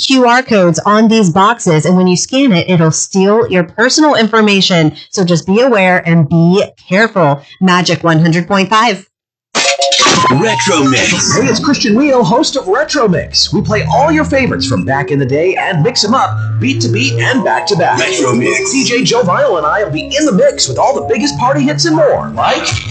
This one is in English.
QR codes on these boxes, and when you scan it, it'll steal your personal information. So just be aware and be careful. Magic 100.5. Retro Mix. Hey, it's Christian Wheel, host of Retro Mix. We play all your favorites from back in the day and mix them up beat to beat and back to back. Retro Mix. DJ Joe Vinyl and I will be in the mix with all the biggest party hits and more, like